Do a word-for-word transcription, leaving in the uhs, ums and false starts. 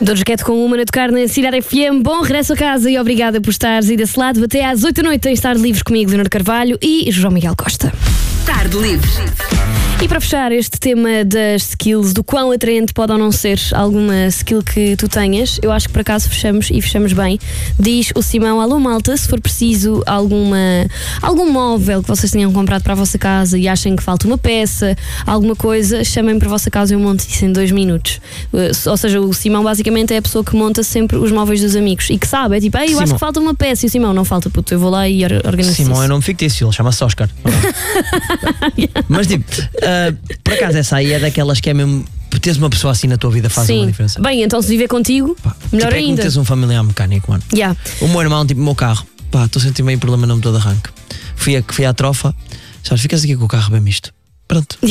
Doja Cat com uma a tocar na Cidade F M. Bom regresso a casa e obrigada por estares aí desse lado. Até às oito da noite tens Tarde Livres comigo, Leonor Carvalho e João Miguel Costa. Tarde Livre. E para fechar este tema das skills, do quão atraente pode ou não ser alguma skill que tu tenhas, eu acho que por acaso fechamos e fechamos bem. Diz o Simão: alô malta, se for preciso alguma, algum móvel que vocês tenham comprado para a vossa casa e achem que falta uma peça, alguma coisa, chamem-me para a vossa casa e eu monto isso em dois minutos. Ou seja, o Simão basicamente é a pessoa que monta sempre os móveis dos amigos e que sabe, é tipo, ei, eu Simão. acho que falta uma peça. E o Simão: não falta, puto, eu vou lá e organizo Simão isso. é nome fictício, ele chama-se Oscar. Mas tipo, uh, por acaso essa aí é daquelas que é mesmo. Teres uma pessoa assim na tua vida faz Sim. uma diferença. Bem, então se viver contigo, Pá, melhor tipo, é como ainda. teres um familiar mecânico, mano. Yeah. O meu irmão, tipo, o meu carro, pá, estou sentindo meio problema no motor de arranque. Fui, a, fui à trofa, sabes, ficas aqui com o carro bem misto. Pronto.